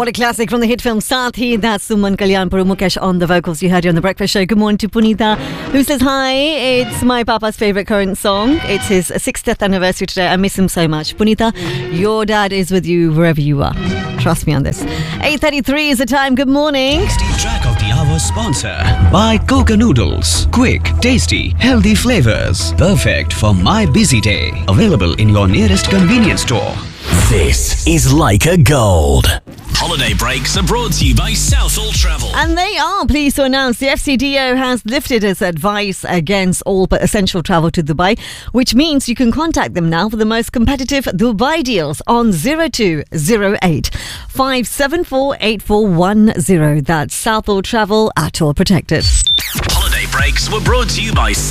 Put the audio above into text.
What a classic from the hit film Saathi. That's Suman Kalyanpur, Mukesh on the vocals. You heard you on the Breakfast Show. Good morning to Punita, who says hi. It's my papa's favourite current song. It's his 60th anniversary today. I miss him so much. Punita, your dad is with you wherever you are. Trust me on this. 8:33 is the time. Good morning. Tasty track of the hour sponsor by Coca Noodles. Quick, tasty, healthy flavors. Perfect for my busy day. Available in your nearest convenience store. This is Leica Gold. Holiday breaks are brought to you by Southall Travel. And they are pleased to announce the FCDO has lifted its advice against all but essential travel to Dubai, which means you can contact them now for the most competitive Dubai deals on 0208 574 8410. That's Southall Travel, at all protected. Holiday breaks were brought to you by